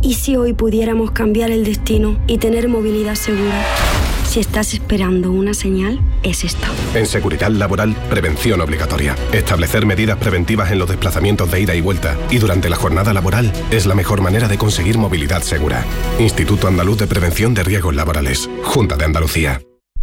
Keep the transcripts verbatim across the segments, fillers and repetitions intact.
¿Y si hoy pudiéramos cambiar el destino y tener movilidad segura? Si estás esperando una señal, es esta. En Seguridad Laboral, prevención obligatoria. Establecer medidas preventivas en los desplazamientos de ida y vuelta y durante la jornada laboral es la mejor manera de conseguir movilidad segura. Instituto Andaluz de Prevención de Riesgos Laborales. Junta de Andalucía.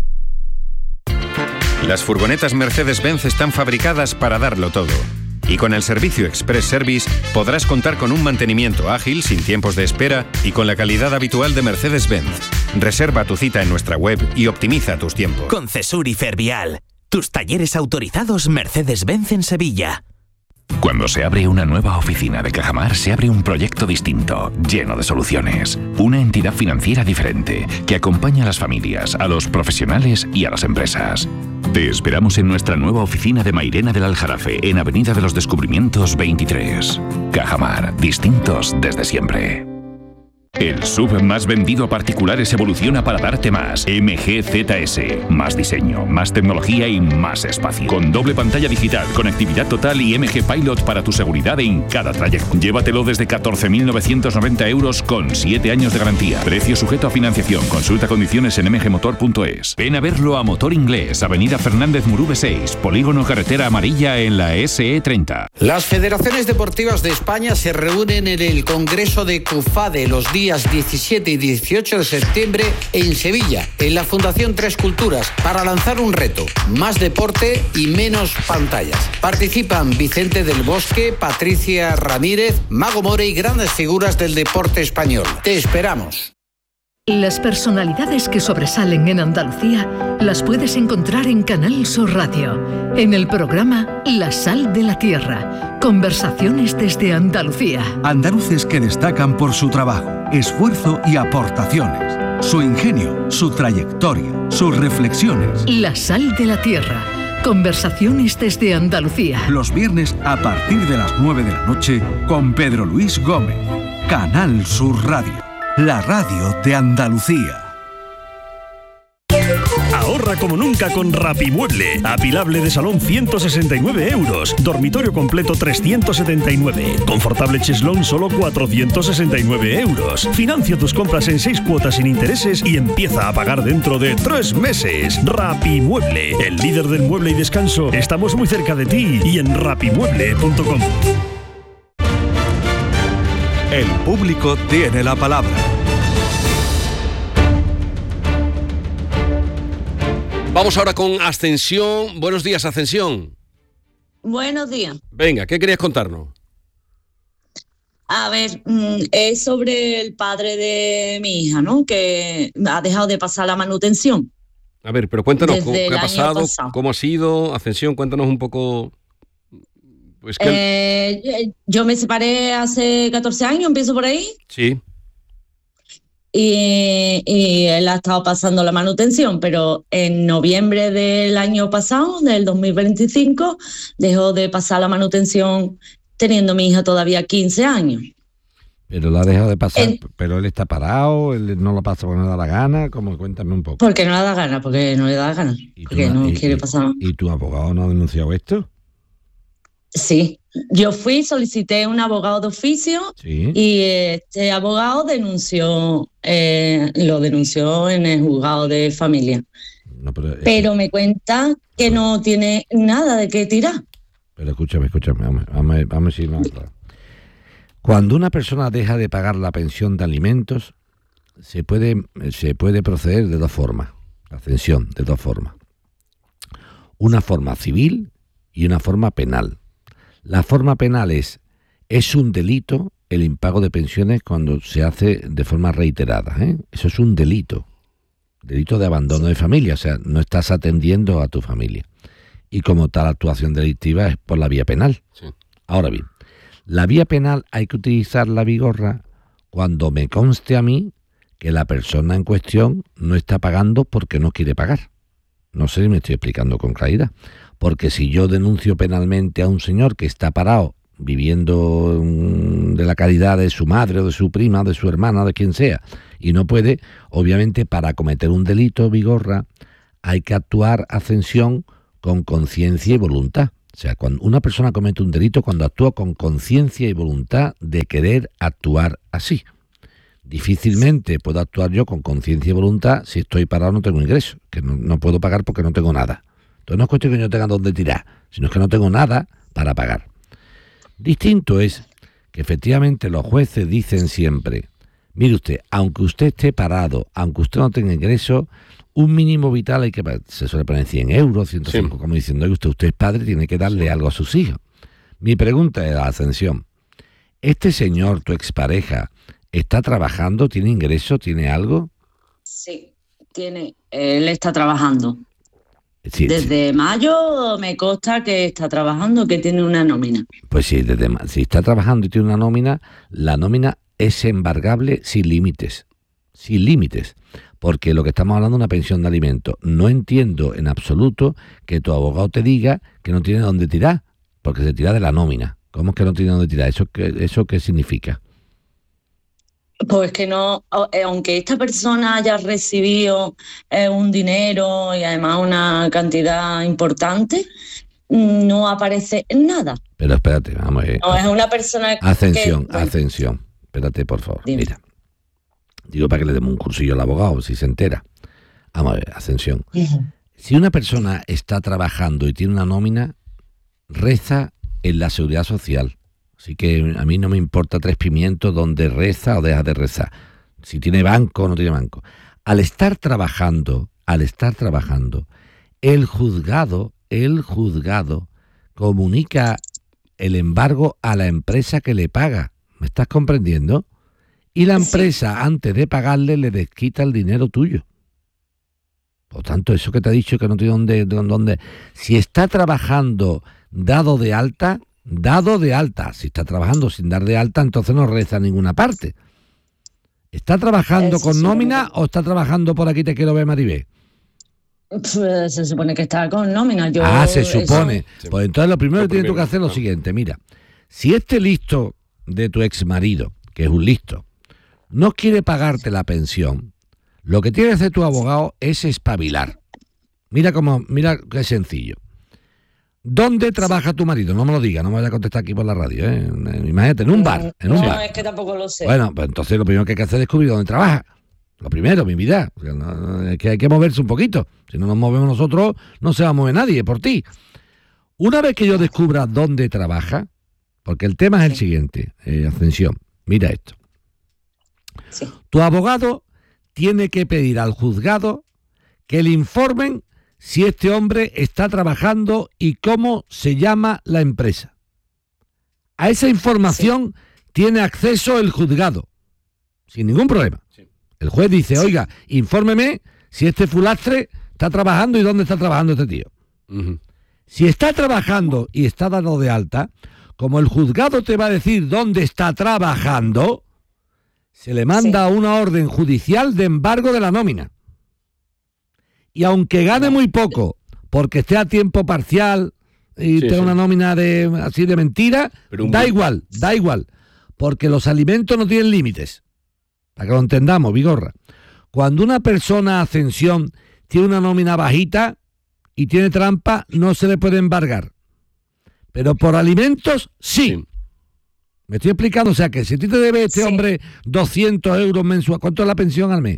Las furgonetas Mercedes-Benz están fabricadas para darlo todo. Y con el servicio Express Service podrás contar con un mantenimiento ágil, sin tiempos de espera y con la calidad habitual de Mercedes-Benz. Reserva tu cita en nuestra web y optimiza tus tiempos. Con Cesur y Fervial, tus talleres autorizados Mercedes-Benz en Sevilla. Cuando se abre una nueva oficina de Cajamar, se abre un proyecto distinto, lleno de soluciones. Una entidad financiera diferente, que acompaña a las familias, a los profesionales y a las empresas. Te esperamos en nuestra nueva oficina de Mairena del Aljarafe, en Avenida de los Descubrimientos veintitrés. Cajamar, distintos desde siempre. El S U V más vendido a particulares evoluciona para darte más. M G Z S. Más diseño, más tecnología y más espacio. Con doble pantalla digital, conectividad total y M G Pilot para tu seguridad en cada trayecto. Llévatelo desde catorce mil novecientos noventa euros con siete años de garantía. Precio sujeto a financiación. Consulta condiciones en m g motor punto es. Ven a verlo a Motor Inglés, Avenida Fernández Murube seis, Polígono Carretera Amarilla en la S E treinta. Las federaciones deportivas de España se reúnen en el Congreso de CUFADE los días días diecisiete y dieciocho de septiembre en Sevilla, en la Fundación Tres Culturas, para lanzar un reto: más deporte y menos pantallas. Participan Vicente del Bosque, Patricia Ramírez, Mago More y grandes figuras del deporte español. Te esperamos. Las personalidades que sobresalen en Andalucía las puedes encontrar en Canal Sur Radio, en el programa La Sal de la Tierra, conversaciones desde Andalucía. Andaluces que destacan por su trabajo, esfuerzo y aportaciones, su ingenio, su trayectoria, sus reflexiones. La Sal de la Tierra, conversaciones desde Andalucía. Los viernes a partir de las nueve de la noche con Pedro Luis Gómez. Canal Sur Radio. La radio de Andalucía. Ahorra como nunca con Rapimueble. Apilable de salón ciento sesenta y nueve euros. Dormitorio completo trescientos setenta y nueve. Confortable cheslón solo cuatrocientos sesenta y nueve euros. Financia tus compras en seis cuotas sin intereses y empieza a pagar dentro de tres meses. Rapimueble, el líder del mueble y descanso. Estamos muy cerca de ti y en rapimueble punto com. El público tiene la palabra. Vamos ahora con Ascensión. Buenos días, Ascensión. Buenos días. Venga, ¿qué querías contarnos? A ver, es sobre el padre de mi hija, ¿no? Que ha dejado de pasar la manutención. A ver, pero cuéntanos, Desde ¿qué ha pasado? pasado. ¿Cómo ha sido? Ascensión, cuéntanos un poco. Pues que... eh, yo me separé hace catorce años, empiezo por ahí. Sí. Y, y él ha estado pasando la manutención, pero en noviembre del año pasado, del dos mil veinticinco, dejó de pasar la manutención teniendo mi hija todavía quince años. Pero la ha dejado de pasar, en, pero él está parado, él no lo pasa porque no le da la gana, como cuéntame un poco. Porque no le da gana, porque no le da gana, porque no y, quiere pasar. ¿Y tu abogado no ha denunciado esto? Sí, yo fui, solicité un abogado de oficio, sí, y este abogado denunció, eh, lo denunció en el juzgado de familia. No, pero, pero me cuenta que no tiene nada de qué tirar. Pero escúchame, escúchame, vamos, vamos, vamos a ir más claro. Cuando una persona deja de pagar la pensión de alimentos, se puede, se puede proceder de dos formas, Ascensión, de dos formas. Una forma civil y una forma penal. La forma penal es, es un delito el impago de pensiones cuando se hace de forma reiterada, ¿eh? Eso es un delito, delito de abandono de familia, o sea, no estás atendiendo a tu familia. Y como tal actuación delictiva es por la vía penal. Sí. Ahora bien, la vía penal hay que utilizar la vigorra cuando me conste a mí que la persona en cuestión no está pagando porque no quiere pagar. No sé si me estoy explicando con claridad. Porque si yo denuncio penalmente a un señor que está parado, viviendo de la caridad de su madre o de su prima, de su hermana, de quien sea, y no puede, obviamente para cometer un delito, vigorra, hay que actuar Ascensión con conciencia y voluntad. O sea, cuando una persona comete un delito, cuando actúa con conciencia y voluntad de querer actuar así. Difícilmente puedo actuar yo con conciencia y voluntad si estoy parado, no tengo ingreso, que no, no puedo pagar porque no tengo nada. Entonces no es cuestión que yo tenga dónde tirar, sino es que no tengo nada para pagar. Distinto es que efectivamente los jueces dicen siempre, mire usted, aunque usted esté parado, aunque usted no tenga ingreso, un mínimo vital hay que, se suele poner cien euros, ciento cinco, sí. Como diciendo, usted, usted es padre, tiene que darle sí. algo a sus hijos. Mi pregunta es, Ascensión, ¿este señor, tu expareja, está trabajando, tiene ingreso, tiene algo? Sí, tiene, él está trabajando. Sí, desde sí. mayo me consta que está trabajando, que tiene una nómina. Pues sí, desde, si está trabajando y tiene una nómina, la nómina es embargable sin límites, sin límites. Porque lo que estamos hablando es una pensión de alimentos. No entiendo en absoluto que tu abogado te diga que no tiene dónde tirar, porque se tira de la nómina. ¿Cómo es que no tiene dónde tirar? ¿Eso qué, eso qué significa? Pues que no, aunque esta persona haya recibido eh, un dinero y además una cantidad importante, no aparece en nada. Pero espérate, vamos a ver. No es una persona Ascensión, que... Ascensión. Espérate, por favor. Dime. Mira. Digo para que le demos un cursillo al abogado, si se entera. Vamos a ver, Ascensión. Uh-huh. Si una persona está trabajando y tiene una nómina, reza en la seguridad social. Así que a mí no me importa tres pimientos donde reza o deja de rezar. Si tiene banco o no tiene banco. Al estar trabajando, al estar trabajando, el juzgado, el juzgado comunica el embargo a la empresa que le paga. ¿Me estás comprendiendo? Y la empresa, sí. antes de pagarle, le desquita el dinero tuyo. Por tanto, eso que te ha dicho que no tiene dónde, dónde... Si está trabajando dado de alta, dado de alta. Si está trabajando sin dar de alta, entonces no reza a ninguna parte. ¿Está trabajando eso con sí, nómina o está trabajando por aquí te quiero ver, Maribel? Pues se supone que está con nómina. Yo, ah, se supone. Eso... Pues entonces lo primero lo que tienes tú que hacer es lo siguiente. Mira, si este listo de tu exmarido, que es un listo, no quiere pagarte la pensión, lo que tiene que hacer tu abogado es espabilar. Mira cómo, mira qué sencillo. ¿Dónde trabaja tu marido? No me lo diga, no me vaya a contestar aquí por la radio, ¿eh? Imagínate, en un bar, en un no, bar. No, es que tampoco lo sé. Bueno, pues entonces lo primero que hay que hacer es descubrir dónde trabaja. Lo primero, mi vida. Es que hay que moverse un poquito. Si no nos movemos nosotros, no se va a mover nadie por ti. Una vez que yo descubra dónde trabaja, porque el tema es el siguiente, eh, Ascensión, mira esto. Sí. Tu abogado tiene que pedir al juzgado que le informen si este hombre está trabajando y cómo se llama la empresa. A esa información sí. tiene acceso el juzgado, sin ningún problema. Sí. El juez dice, sí. oiga, infórmeme si este fulastre está trabajando y dónde está trabajando este tío. Uh-huh. Si está trabajando y está dado de alta, como el juzgado te va a decir dónde está trabajando, se le manda sí. una orden judicial de embargo de la nómina. Y aunque gane muy poco, porque esté a tiempo parcial y sí, tenga sí. una nómina de así de mentira, da buen... igual, da igual, porque los alimentos no tienen límites. Para que lo entendamos, Vigorra. Cuando una persona, Ascensión, tiene una nómina bajita y tiene trampa, no se le puede embargar. Pero por alimentos, sí. sí. Me estoy explicando, o sea que si a ti te debe este sí. hombre doscientos euros mensual, ¿cuánto es la pensión al mes?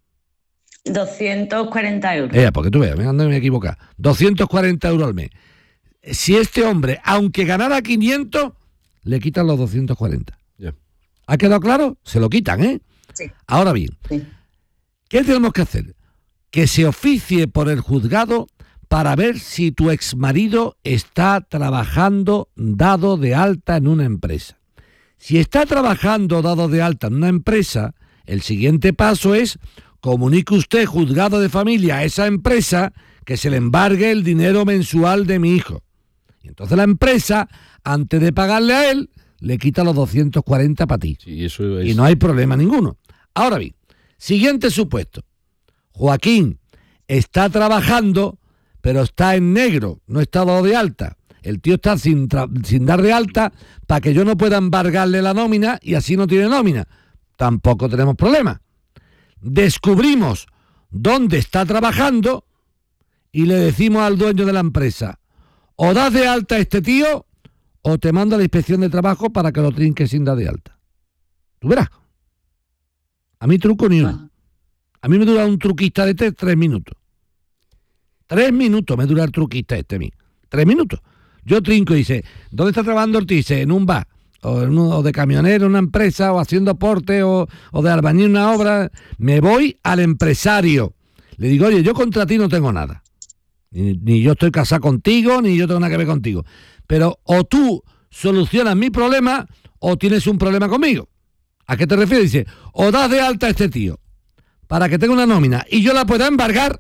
doscientos cuarenta euros. Eh, porque tú veas, me ando me equivocar. doscientos cuarenta euros al mes. Si este hombre, aunque ganara quinientos, le quitan los doscientos cuarenta. Yeah. ¿Ha quedado claro? Se lo quitan, ¿eh? Sí. Ahora bien, sí. ¿qué tenemos que hacer? Que se oficie por el juzgado para ver si tu exmarido está trabajando dado de alta en una empresa. Si está trabajando dado de alta en una empresa, el siguiente paso es comunique usted, juzgado de familia, a esa empresa que se le embargue el dinero mensual de mi hijo. Y entonces la empresa, antes de pagarle a él, le quita los doscientos cuarenta para ti. Sí, eso es... Y no hay problema ninguno. Ahora bien, siguiente supuesto. Joaquín está trabajando, pero está en negro, no está dado de alta. El tío está sin, tra- sin dar de alta para que yo no pueda embargarle la nómina y así no tiene nómina. Tampoco tenemos problema. Descubrimos dónde está trabajando y le decimos al dueño de la empresa, o das de alta a este tío o te mando a la inspección de trabajo para que lo trinque sin dar de alta. Tú verás. A mí truco ni uno. A mí me dura un truquista de este tres minutos. Tres minutos me dura el truquista este a mí. Tres minutos. Yo trinco y dice, ¿dónde está trabajando Ortiz? Dice, en un bar, o, en un, o de camionero en una empresa, o haciendo porte, o, o de albañil en una obra. Me voy al empresario. Le digo, oye, yo contra ti no tengo nada. Ni, ni yo estoy casado contigo, ni yo tengo nada que ver contigo. Pero o tú solucionas mi problema, o tienes un problema conmigo. ¿A qué te refieres? Dice, o das de alta a este tío para que tenga una nómina y yo la pueda embargar,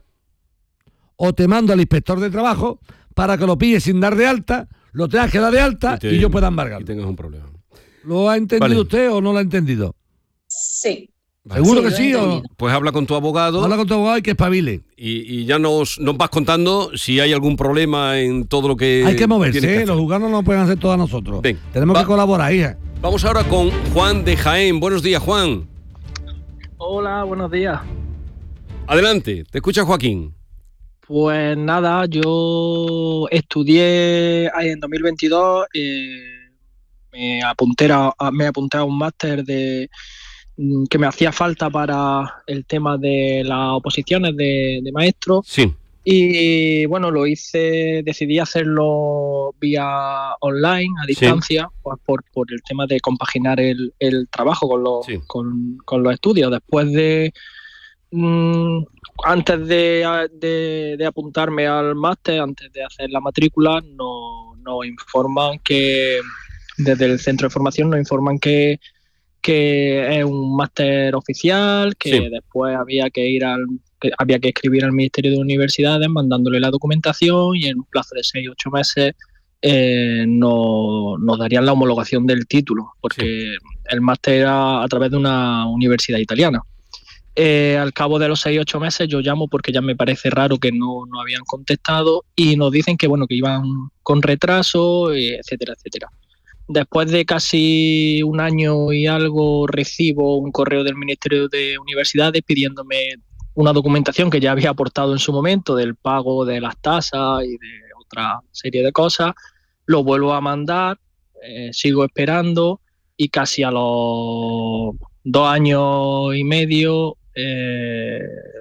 o te mando al inspector de trabajo para que lo pilles sin dar de alta, lo tengas que dar de alta y, te, y yo pueda embargar. Y tengas un problema. ¿Lo ha entendido vale. usted o no lo ha entendido? Sí. ¿Seguro sí, que sí? O... Pues habla con tu abogado. Habla con tu abogado y que espabile. Y, y ya nos, nos vas contando si hay algún problema en todo lo que... Hay que moverse, que ¿eh? Los juzgados no lo pueden hacer todos nosotros. Ven, Tenemos va. que colaborar, hija. Vamos ahora con Juan de Jaén. Buenos días, Juan. Hola, buenos días. Adelante, te escucha Joaquín. Pues nada, yo estudié en dos mil veintidós, eh, me, apunté a, me apunté a un máster de que me hacía falta para el tema de las oposiciones de, de maestro. Sí. Y bueno, lo hice, decidí hacerlo vía online, a distancia, sí. pues por, por el tema de compaginar el, el trabajo con los, sí. con, con los estudios. Después de... Mmm, antes de, de, de apuntarme al máster, antes de hacer la matrícula, nos no informan que, desde el centro de formación, nos informan que, que es un máster oficial, que sí. después había que ir al que había que escribir al Ministerio de Universidades mandándole la documentación y en un plazo de seis ocho meses eh, nos, nos darían la homologación del título, porque sí. el máster era a través de una universidad italiana. Eh, al cabo de los seis ocho meses yo llamo porque ya me parece raro que no, no habían contestado y nos dicen que bueno que iban con retraso, etcétera, etcétera. Después de casi un año y algo recibo un correo del Ministerio de Universidades pidiéndome una documentación que ya había aportado en su momento del pago de las tasas y de otra serie de cosas. Lo vuelvo a mandar, eh, sigo esperando y casi a los dos años y medio eh,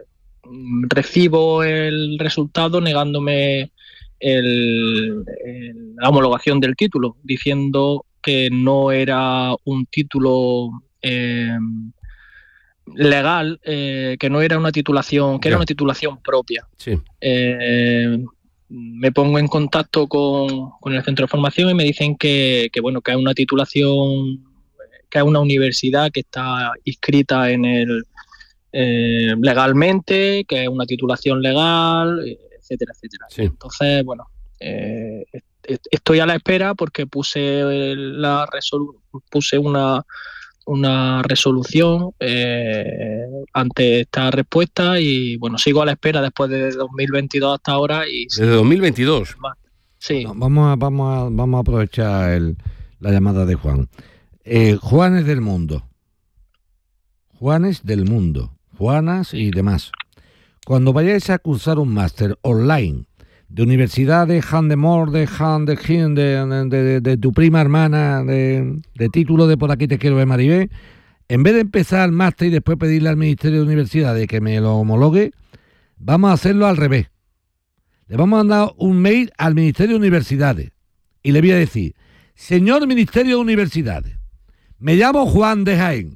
recibo el resultado negándome el, el, la homologación del título, diciendo que no era un título eh, legal, eh, que no era una titulación, que ya. era una titulación propia. Sí. Eh, me pongo en contacto con, con el centro de formación y me dicen que, que bueno, que es una titulación, que es una universidad que está inscrita en el eh, legalmente, que es una titulación legal, etcétera, etcétera. Sí. Entonces, bueno, eh, estoy a la espera porque puse la resolu- puse una una resolución eh, ante esta respuesta y bueno, sigo a la espera después de dos mil veintidós hasta ahora. Y ¿Desde dos mil veintidós? Sí. No, vamos, a, vamos, a, vamos a aprovechar el, la llamada de Juan. Eh, Juanes del mundo. Juanes del mundo. Juanas y demás. Cuando vayáis a cursar un máster online de Universidad de Han de Mor, de Han de Gin, de, de, de, de tu prima hermana, de, de título de por aquí te quiero ver Maribé, en vez de empezar el máster y después pedirle al Ministerio de Universidades que me lo homologue, vamos a hacerlo al revés. Le vamos a mandar un mail al Ministerio de Universidades y le voy a decir, señor Ministerio de Universidades, me llamo Juan de Jaén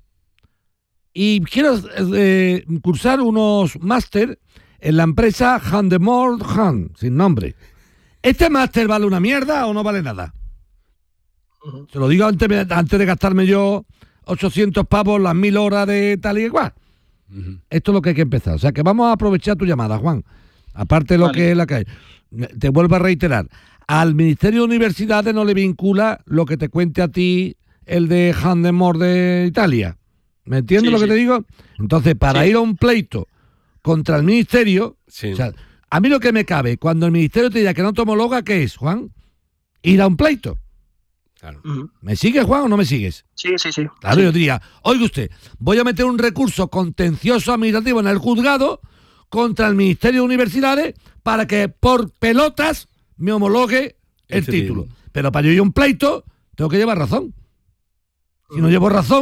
y quiero eh, cursar unos máster en la empresa Han de Mor Han, sin nombre. ¿Este máster vale una mierda o no vale nada? Uh-huh. Se lo digo antes, antes de gastarme yo ochocientos pavos, las mil horas de tal y igual. Uh-huh. Esto es lo que hay que empezar. O sea que vamos a aprovechar tu llamada, Juan. Aparte de lo vale. que es la que hay. Te vuelvo a reiterar. Al Ministerio de Universidades no le vincula lo que te cuente a ti el de Han de Mor de Italia. ¿Me entiendes sí, lo que sí. te digo? Entonces, para sí. ir a un pleito contra el ministerio, sí. o sea, a mí lo que me cabe, cuando el ministerio te diga que no te homologa, ¿qué es, Juan? Ir a un pleito. Claro. Uh-huh. ¿Me sigues, Juan, o no me sigues? Sí, sí, sí. Claro, sí. yo diría, oiga usted, voy a meter un recurso contencioso administrativo en el juzgado contra el Ministerio de Universidades para que por pelotas me homologue el este título. Título. Pero para yo ir a un pleito, tengo que llevar razón. Si uh-huh. no llevo razón,